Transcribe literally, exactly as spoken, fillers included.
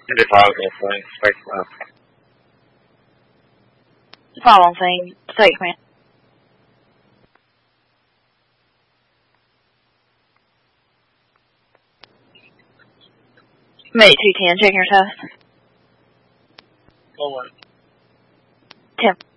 Independent thing, spaceman. Following thing, state command. Mate two ten, checking your test. Oh, wait. ten.